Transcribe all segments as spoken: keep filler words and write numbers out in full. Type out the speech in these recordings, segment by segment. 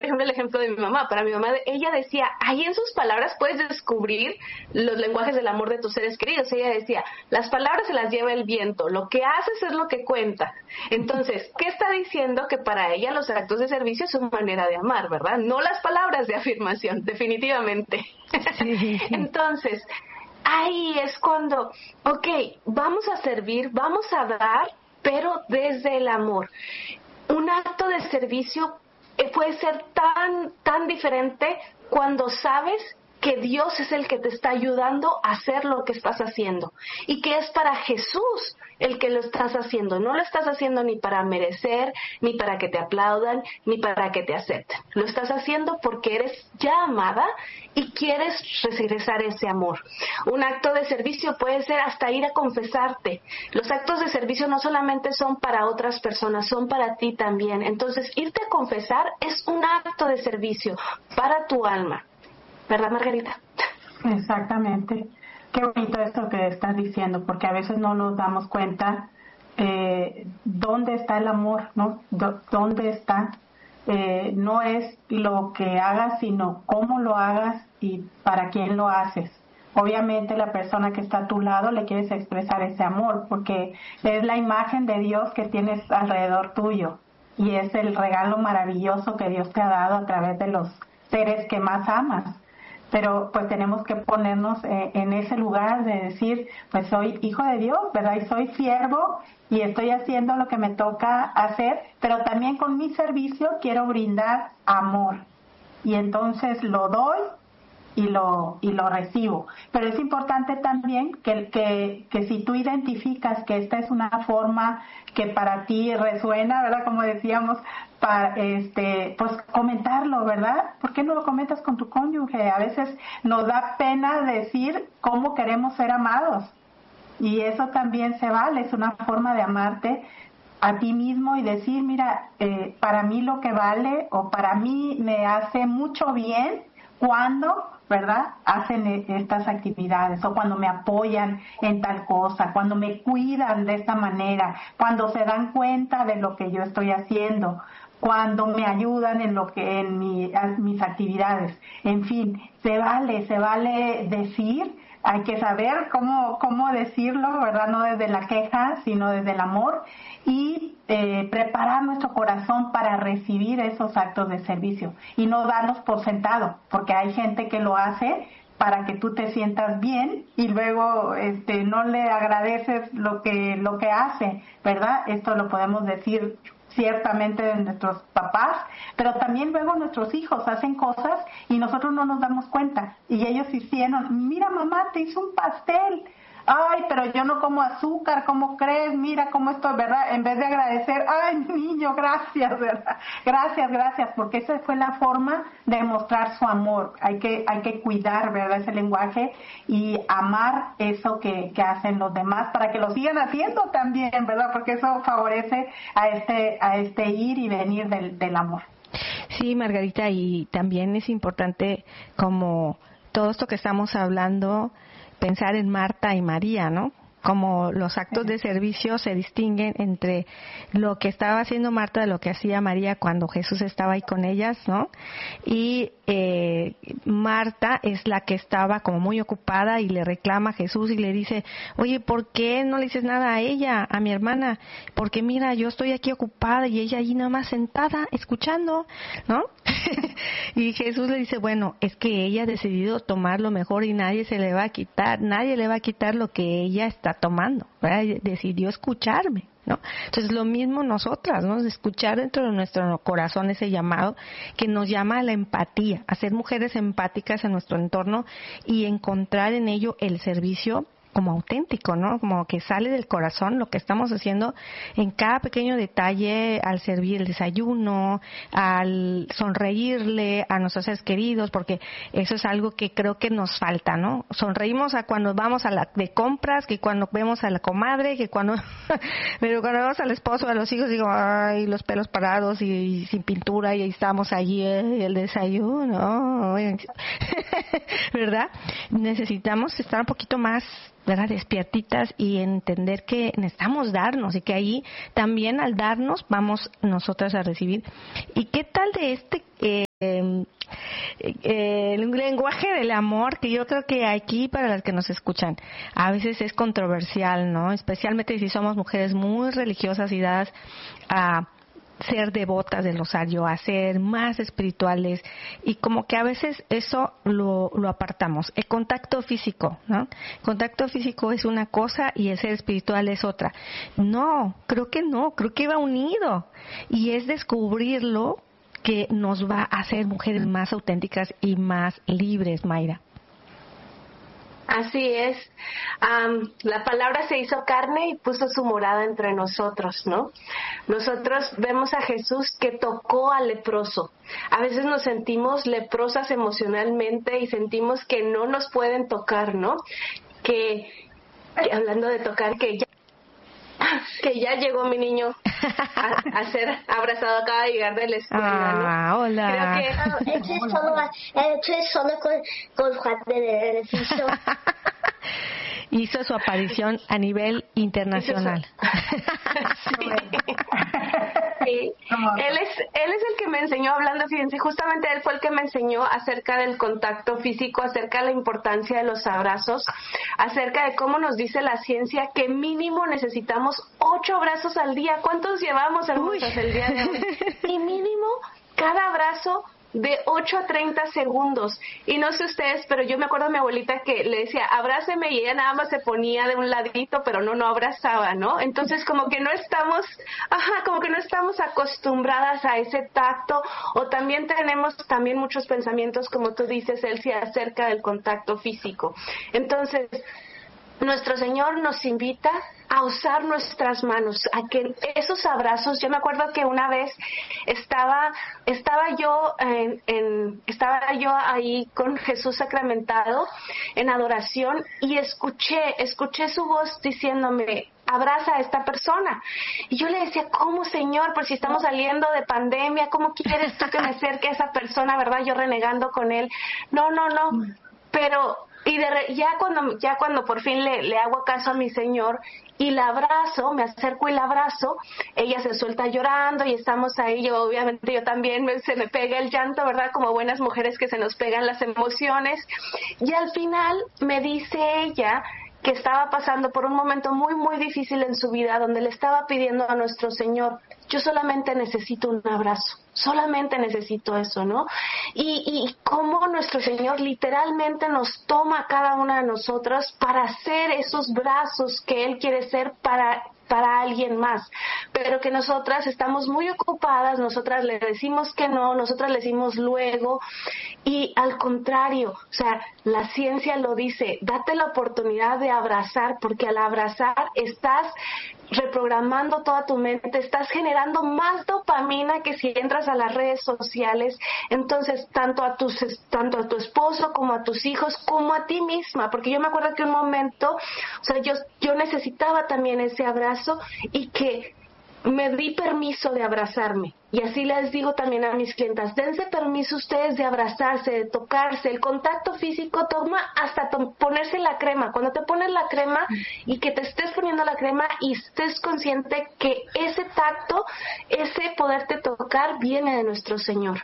ejemplo, el ejemplo de mi mamá. Para mi mamá, ella decía, ahí en sus palabras puedes descubrir los lenguajes del amor de tus seres queridos. Ella decía, las palabras se las lleva el viento, lo que haces es lo que cuenta. Entonces, ¿qué está diciendo? Que para ella los actos de servicio son manera de amar, ¿verdad? No las palabras de afirmación, definitivamente. Sí, sí, sí. Entonces, ahí es cuando, ok, vamos a servir, vamos a dar, pero desde el amor. Un acto de servicio puede ser tan, tan diferente cuando sabes que Dios es el que te está ayudando a hacer lo que estás haciendo y que es para Jesús el que lo estás haciendo. No lo estás haciendo ni para merecer, ni para que te aplaudan, ni para que te acepten. Lo estás haciendo porque eres ya amada y quieres regresar ese amor. Un acto de servicio puede ser hasta ir a confesarte. Los actos de servicio no solamente son para otras personas, son para ti también. Entonces, irte a confesar es un acto de servicio para tu alma. ¿Verdad, Margarita? Exactamente. Qué bonito esto que estás diciendo, porque a veces no nos damos cuenta eh, dónde está el amor, ¿no? D- ¿Dónde está? Eh, no es lo que hagas, sino cómo lo hagas y para quién lo haces. Obviamente la persona que está a tu lado le quieres expresar ese amor, porque es la imagen de Dios que tienes alrededor tuyo y es el regalo maravilloso que Dios te ha dado a través de los seres que más amas. Pero pues tenemos que ponernos eh, en ese lugar de decir, pues soy hijo de Dios, ¿verdad? Y soy siervo y estoy haciendo lo que me toca hacer, pero también con mi servicio quiero brindar amor. Y entonces lo doy y lo y lo recibo. Pero es importante también que, que, que si tú identificas que esta es una forma que para ti resuena, ¿verdad? Como decíamos, para este pues comentarlo, ¿verdad? ¿Por qué no lo comentas con tu cónyuge? A veces nos da pena decir cómo queremos ser amados. Y eso también se vale, es una forma de amarte a ti mismo y decir, mira, eh, para mí lo que vale o para mí me hace mucho bien cuando, ¿verdad?, hacen estas actividades o cuando me apoyan en tal cosa, cuando me cuidan de esta manera, cuando se dan cuenta de lo que yo estoy haciendo, cuando me ayudan en lo que en mi, mis actividades. En fin, se vale, se vale decir, hay que saber cómo cómo decirlo, ¿verdad? No desde la queja, sino desde el amor y eh, preparar nuestro corazón para recibir esos actos de servicio y no darlos por sentado, porque hay gente que lo hace para que tú te sientas bien y luego este no le agradeces lo que lo que hace, ¿verdad? Esto lo podemos decir ciertamente de nuestros papás, pero también luego nuestros hijos hacen cosas y nosotros no nos damos cuenta. Y ellos hicieron, mira mamá, te hice un pastel. Ay, pero yo no como azúcar, ¿cómo crees? Mira cómo esto, ¿verdad? En vez de agradecer, ay, niño, gracias, ¿verdad? Gracias, gracias, porque esa fue la forma de mostrar su amor. Hay que hay que cuidar, ¿verdad?, ese lenguaje y amar eso que, que hacen los demás para que lo sigan haciendo también, ¿verdad? Porque eso favorece a este a este ir y venir del, del amor. Sí, Margarita, y también es importante, como todo esto que estamos hablando, pensar en Marta y María, ¿no? Como los actos de servicio se distinguen entre lo que estaba haciendo Marta de lo que hacía María cuando Jesús estaba ahí con ellas, ¿no? Y eh, Marta es la que estaba como muy ocupada y le reclama a Jesús y le dice, oye, ¿por qué no le dices nada a ella, a mi hermana? Porque mira, yo estoy aquí ocupada y ella allí nada más sentada, escuchando, ¿no? Y Jesús le dice, bueno, es que ella ha decidido tomar lo mejor y nadie se le va a quitar, nadie le va a quitar lo que ella está tomando, ¿verdad? Decidió escucharme, ¿no? Entonces lo mismo nosotras, ¿no? Escuchar dentro de nuestro corazón ese llamado que nos llama a la empatía, a ser mujeres empáticas en nuestro entorno y encontrar en ello el servicio como auténtico, ¿no? Como que sale del corazón lo que estamos haciendo en cada pequeño detalle, al servir el desayuno, al sonreírle a nuestros seres queridos, porque eso es algo que creo que nos falta, ¿no? Sonreímos a cuando vamos a la de compras, que cuando vemos a la comadre, que cuando pero cuando vemos al esposo, a los hijos, digo, ay, los pelos parados y, y sin pintura y ahí estamos allí eh, el desayuno, ¿verdad? Necesitamos estar un poquito más, ¿verdad?, despiertitas y entender que necesitamos darnos y que ahí también al darnos vamos nosotras a recibir. ¿Y qué tal de este eh, Eh, eh, un lenguaje del amor que yo creo que aquí, para las que nos escuchan, a veces es controversial, ¿no? Especialmente si somos mujeres muy religiosas y dadas a ser devotas del rosario, a ser más espirituales, y como que a veces eso lo, lo apartamos. El contacto físico, ¿no? El contacto físico es una cosa y el ser espiritual es otra. No, creo que no, creo que va unido, y es descubrirlo que nos va a hacer mujeres más auténticas y más libres, Mayra. Así es. Um, la palabra se hizo carne y puso su morada entre nosotros, ¿no? Nosotros vemos a Jesús que tocó al leproso. A veces nos sentimos leprosas emocionalmente y sentimos que no nos pueden tocar, ¿no? Que, que hablando de tocar, que ya que ya llegó mi niño a, a ser abrazado, acaba de llegar de la escuela, ¿no? Ah, hola. Creo que Ah, estoy solo, estoy solo con, con Juan de piso. Hizo su aparición a nivel internacional. Sí. Sí. Él es, él es el que me enseñó, hablando, fíjense, justamente él fue el que me enseñó acerca del contacto físico, acerca de la importancia de los abrazos, acerca de cómo nos dice la ciencia que mínimo necesitamos ocho abrazos al día. ¿Cuántos llevamos, hermosas, el día de hoy? Y mínimo cada abrazo de ocho a treinta segundos. Y no sé ustedes, pero yo me acuerdo de mi abuelita que le decía, abráceme, y ella nada más se ponía de un ladito, pero no, no abrazaba, ¿no? Entonces como que no estamos, ajá, como que no estamos acostumbradas a ese tacto, o también tenemos también muchos pensamientos, como tú dices, Elsie, acerca del contacto físico. Entonces, nuestro Señor nos invita a usar nuestras manos, a que esos abrazos. Yo me acuerdo que una vez estaba estaba yo en, en estaba yo ahí con Jesús sacramentado en adoración, y escuché escuché su voz diciéndome, abraza a esta persona. Y yo le decía, ¿cómo, Señor? Pues si estamos saliendo de pandemia, ¿cómo quieres tú que me acerque a esa persona, verdad? Yo renegando con él. No, no, no. Pero y de re, ya cuando ya cuando por fin le, le hago caso a mi Señor y la abrazo, me acerco y la abrazo, ella se suelta llorando y estamos ahí. Yo obviamente yo también me, se me pega el llanto, ¿verdad? Como buenas mujeres que se nos pegan las emociones. Y al final me dice ella que estaba pasando por un momento muy, muy difícil en su vida, donde le estaba pidiendo a nuestro Señor, yo solamente necesito un abrazo, solamente necesito eso, ¿no? Y, y cómo nuestro Señor literalmente nos toma a cada una de nosotras para ser esos brazos que Él quiere ser para para alguien más, pero que nosotras estamos muy ocupadas, nosotras le decimos que no, nosotras le decimos luego, y al contrario, o sea, la ciencia lo dice, date la oportunidad de abrazar, porque al abrazar estás reprogramando toda tu mente, estás generando más dopamina que si entras a las redes sociales. Entonces, tanto a tus tanto a tu esposo como a tus hijos, como a ti misma, porque yo me acuerdo que un momento, o sea, yo yo necesitaba también ese abrazo, y que me di permiso de abrazarme. Y así les digo también a mis clientas, dense permiso ustedes de abrazarse, de tocarse. El contacto físico toma hasta to- ponerse la crema. Cuando te pones la crema y que te estés poniendo la crema y estés consciente que ese tacto, ese poderte tocar viene de nuestro Señor.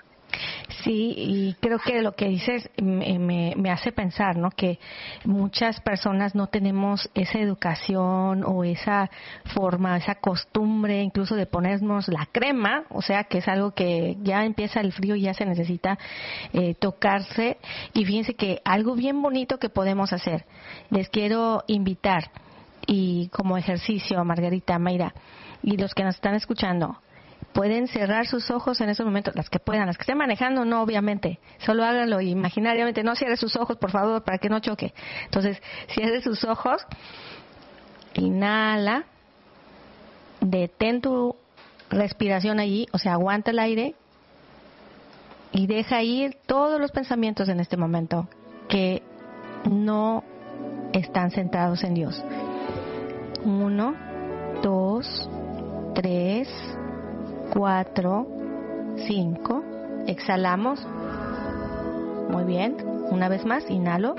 Sí, y creo que lo que dices me, me, me hace pensar, ¿no? Que muchas personas no tenemos esa educación o esa forma, esa costumbre incluso de ponernos la crema, o sea, que es algo que ya empieza el frío y ya se necesita eh, tocarse. Y fíjense que algo bien bonito que podemos hacer, les quiero invitar, y como ejercicio, Margarita, Mayra, y los que nos están escuchando, pueden cerrar sus ojos en esos momentos, las que puedan, las que estén manejando, no, obviamente, solo háganlo imaginariamente, no cierre sus ojos, por favor, para que no choque. Entonces, cierre sus ojos, inhala, detén tu respiración allí, o sea, aguanta el aire y deja ir todos los pensamientos en este momento que no están centrados en Dios. Uno, dos, tres, cuatro, cinco. Exhalamos. Muy bien. Una vez más, inhalo.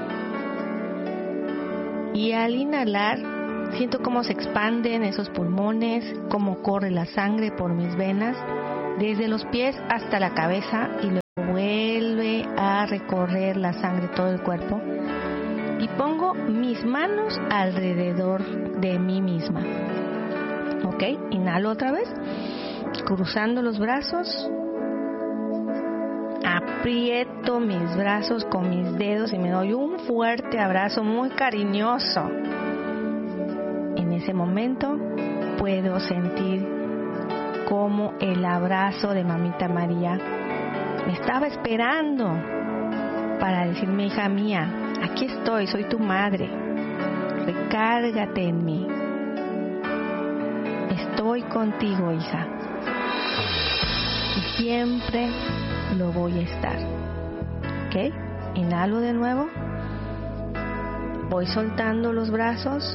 Y al inhalar, siento cómo se expanden esos pulmones, cómo corre la sangre por mis venas. desde los pies hasta la cabeza y luego vuelve a recorrer la sangre todo el cuerpo. Y pongo mis manos alrededor de mí misma. Ok, inhalo otra vez, cruzando los brazos. Aprieto mis brazos con mis dedos y me doy un fuerte abrazo muy cariñoso. En ese momento puedo sentir cómo el abrazo de Mamita María me estaba esperando para decirme: hija mía, aquí estoy, soy tu madre, recárgate en mí, estoy contigo, hija, y siempre lo voy a estar. ¿Ok? Inhalo de nuevo, voy soltando los brazos,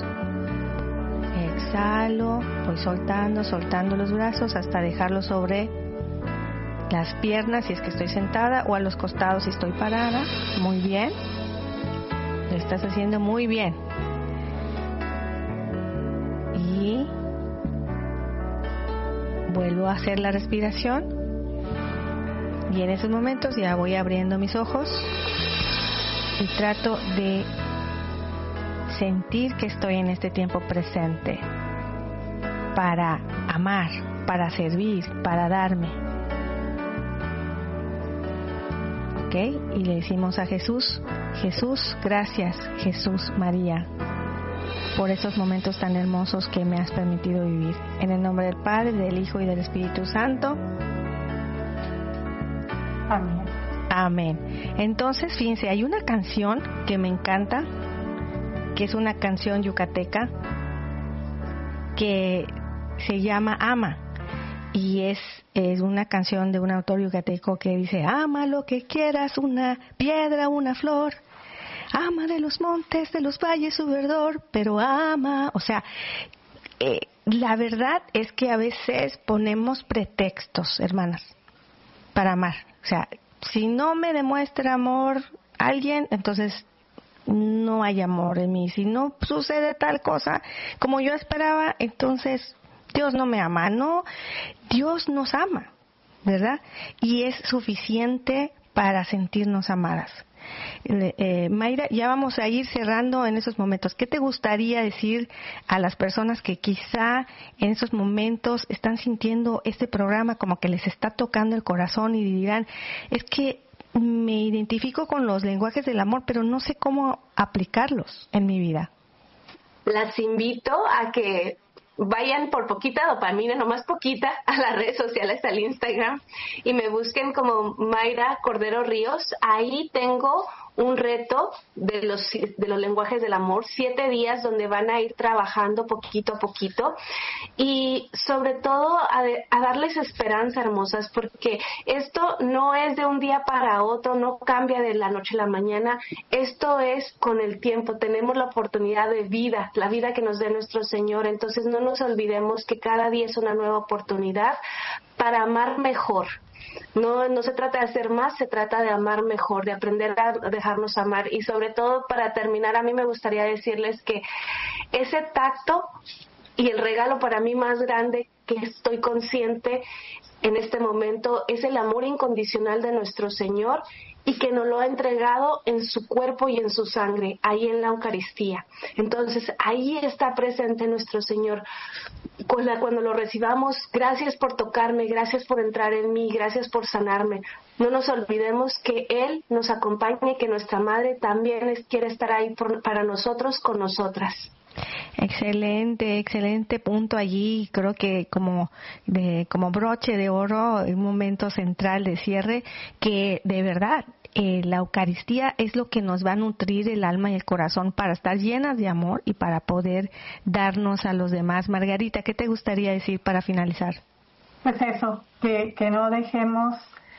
exhalo, voy soltando, soltando los brazos hasta dejarlos sobre las piernas si es que estoy sentada, o a los costados si estoy parada. Muy bien, lo estás haciendo muy bien. Y vuelvo a hacer la respiración, y en esos momentos ya voy abriendo mis ojos y trato de sentir que estoy en este tiempo presente para amar, para servir, para darme. ¿Ok? Y le decimos a Jesús: Jesús, gracias, Jesús, María, por esos momentos tan hermosos que me has permitido vivir. En el nombre del Padre, del Hijo y del Espíritu Santo. Amén. Amén. Entonces, fíjense, hay una canción que me encanta, que es una canción yucateca que se llama Ama, y es, es una canción de un autor yucateco que dice: ama lo que quieras, una piedra, una flor, ama de los montes, de los valles su verdor, pero ama. O sea, eh, la verdad es que a veces ponemos pretextos, hermanas, para amar. O sea, si no me demuestra amor alguien, entonces no hay amor en mí. Si no sucede tal cosa como yo esperaba, entonces Dios no me ama. No, Dios nos ama, ¿verdad? Y es suficiente para sentirnos amadas. Eh, Mayra, ya vamos a ir cerrando en esos momentos. ¿Qué te gustaría decir a las personas que quizá en esos momentos están sintiendo este programa como que les está tocando el corazón y dirán: es que me identifico con los lenguajes del amor, pero no sé cómo aplicarlos en mi vida? Las invito a que vayan por poquita dopamina, nomás poquita, a las redes sociales, al Instagram, y me busquen como Mayra Cordero Ríos. Ahí tengo un reto de los de los lenguajes del amor, siete días donde van a ir trabajando poquito a poquito, y sobre todo a, a darles esperanza, hermosas, porque esto no es de un día para otro, no cambia de la noche a la mañana. Esto es con el tiempo. Tenemos la oportunidad de vida, la vida que nos dé nuestro Señor. Entonces no nos olvidemos que cada día es una nueva oportunidad para amar mejor. No, no se trata de hacer más, se trata de amar mejor, de aprender a dejarnos amar. Y sobre todo, para terminar, a mí me gustaría decirles que ese tacto y el regalo para mí más grande que estoy consciente en este momento es el amor incondicional de nuestro Señor, y que nos lo ha entregado en su cuerpo y en su sangre, ahí en la Eucaristía. Entonces, ahí está presente nuestro Señor. Cuando lo recibamos: gracias por tocarme, gracias por entrar en mí, gracias por sanarme. No nos olvidemos que Él nos acompaña y que nuestra Madre también quiere estar ahí por, para nosotros, con nosotras. Excelente, excelente punto allí. Creo que como de, como broche de oro, un momento central de cierre, que de verdad eh, la Eucaristía es lo que nos va a nutrir el alma y el corazón para estar llenas de amor y para poder darnos a los demás. Margarita, ¿qué te gustaría decir para finalizar? Pues eso, que, que no dejemos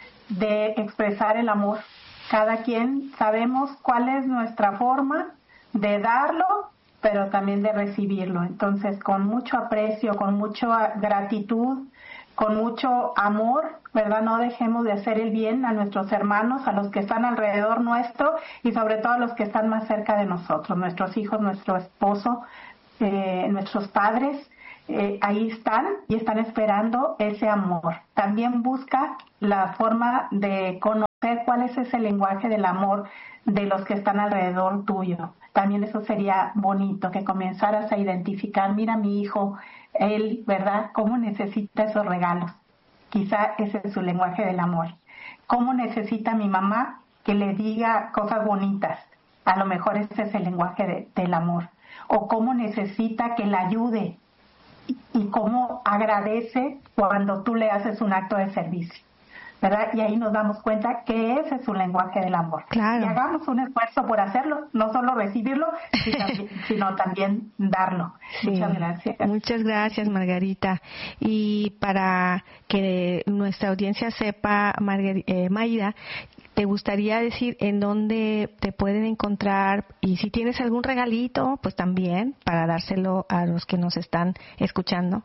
de expresar el amor. Cada quien sabemos cuál es nuestra forma de darlo, pero también de recibirlo. Entonces, con mucho aprecio, con mucha gratitud, con mucho amor, ¿verdad? No dejemos de hacer el bien a nuestros hermanos, a los que están alrededor nuestro, y sobre todo a los que están más cerca de nosotros, nuestros hijos, nuestro esposo, eh, nuestros padres. eh, ahí están y están esperando ese amor. También busca la forma de conocer cuál es ese lenguaje del amor de los que están alrededor tuyo. También eso sería bonito, que comenzaras a identificar, mira mi hijo, él, ¿verdad?, cómo necesita esos regalos. Quizá ese es su lenguaje del amor. ¿Cómo necesita mi mamá que le diga cosas bonitas? A lo mejor ese es el lenguaje de, del amor. O cómo necesita que la ayude y, y cómo agradece cuando tú le haces un acto de servicio, ¿verdad? Y ahí nos damos cuenta que ese es su lenguaje del amor. Claro. Y hagamos un esfuerzo por hacerlo, no solo recibirlo, sino también, sino también darlo. Sí. Muchas gracias. Muchas gracias, Margarita. Y para que nuestra audiencia sepa, Margar- eh, Mayra, ¿te gustaría decir en dónde te pueden encontrar? Y si tienes algún regalito, pues también para dárselo a los que nos están escuchando.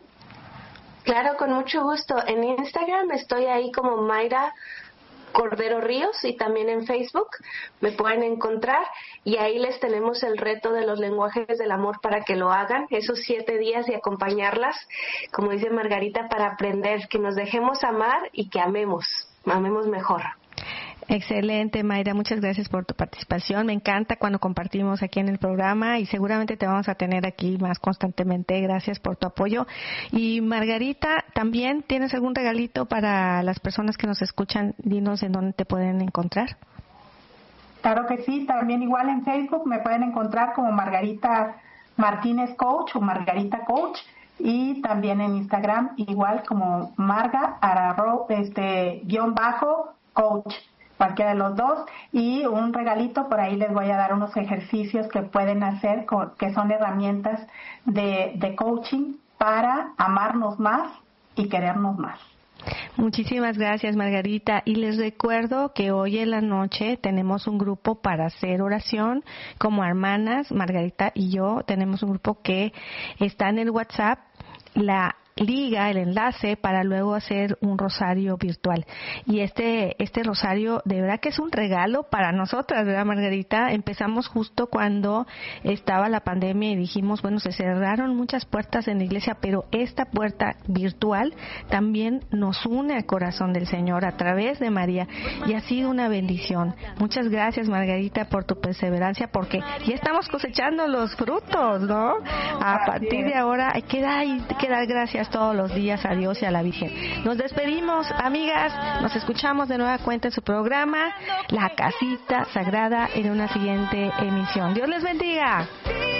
Claro, con mucho gusto. En Instagram estoy ahí como Mayra Cordero Ríos y también en Facebook me pueden encontrar y ahí les tenemos el reto de los lenguajes del amor para que lo hagan, esos siete días y acompañarlas, como dice Margarita, para aprender, que nos dejemos amar y que amemos, amemos mejor. Excelente, Mayra, muchas gracias por tu participación. Me encanta cuando compartimos aquí en el programa y seguramente te vamos a tener aquí más constantemente. Gracias por tu apoyo. Y Margarita, ¿también tienes algún regalito para las personas que nos escuchan? Dinos en dónde te pueden encontrar. Claro que sí, también igual en Facebook me pueden encontrar como Margarita Martínez Coach o Margarita Coach, y también en Instagram igual como Marga Ararro, este guión bajo coach, cualquiera de los dos. Y un regalito, por ahí les voy a dar unos ejercicios que pueden hacer, con, que son herramientas de, de coaching para amarnos más y querernos más. Muchísimas gracias, Margarita. Y les recuerdo que hoy en la noche tenemos un grupo para hacer oración como hermanas. Margarita y yo tenemos un grupo que está en el WhatsApp, la liga, el enlace para luego hacer un rosario virtual. Y este este rosario de verdad que es un regalo para nosotras, ¿verdad, Margarita? Empezamos justo cuando estaba la pandemia y dijimos, bueno, se cerraron muchas puertas en la iglesia, pero esta puerta virtual también nos une al corazón del Señor a través de María y ha sido una bendición. Muchas gracias, Margarita, por tu perseverancia, porque ya estamos cosechando los frutos, ¿no? A partir de ahora hay que dar, hay que dar gracias todos los días a Dios y a la Virgen. Nos despedimos, amigas, nos escuchamos de nueva cuenta en su programa La Casita Sagrada en una siguiente emisión. Dios les bendiga.